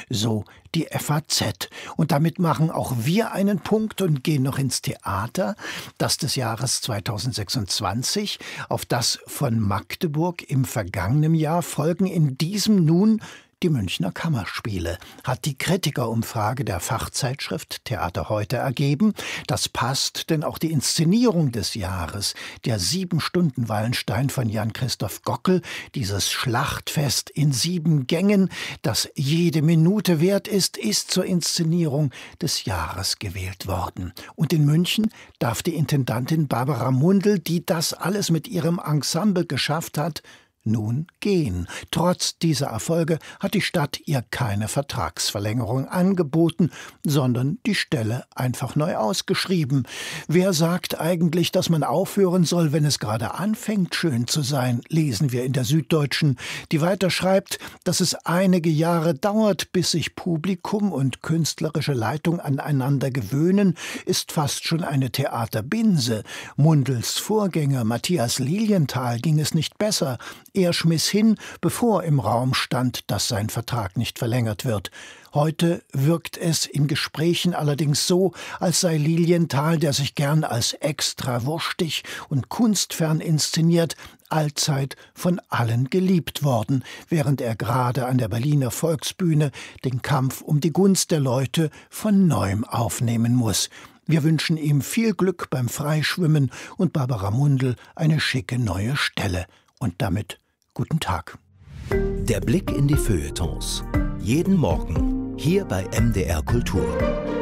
so die FAZ. Und damit machen auch wir einen Punkt und gehen noch ins Theater, das des Jahres 2026. Auf das von Magdeburg im vergangenen Jahr folgen in diesem nun die Münchner Kammerspiele, hat die Kritikerumfrage der Fachzeitschrift Theater heute ergeben. Das passt, denn auch die Inszenierung des Jahres, der 7 Stunden Wallenstein von Jan Christoph Gockel, dieses Schlachtfest in 7 Gängen, das jede Minute wert ist zur Inszenierung des Jahres gewählt worden. Und in München darf die Intendantin Barbara Mundl, die das alles mit ihrem Ensemble geschafft hat, nun gehen. Trotz dieser Erfolge hat die Stadt ihr keine Vertragsverlängerung angeboten, sondern die Stelle einfach neu ausgeschrieben. Wer sagt eigentlich, dass man aufhören soll, wenn es gerade anfängt, schön zu sein, lesen wir in der Süddeutschen, die weiter schreibt, dass es einige Jahre dauert, bis sich Publikum und künstlerische Leitung aneinander gewöhnen, ist fast schon eine Theaterbinse. Mundls Vorgänger Matthias Lilienthal ging es nicht besser. Er schmiss hin, bevor im Raum stand, dass sein Vertrag nicht verlängert wird. Heute wirkt es in Gesprächen allerdings so, als sei Lilienthal, der sich gern als extra wurstig und kunstfern inszeniert, allzeit von allen geliebt worden, während er gerade an der Berliner Volksbühne den Kampf um die Gunst der Leute von neuem aufnehmen muss. Wir wünschen ihm viel Glück beim Freischwimmen und Barbara Mundl eine schicke neue Stelle. Und damit guten Tag. Der Blick in die Feuilletons. Jeden Morgen hier bei MDR Kultur.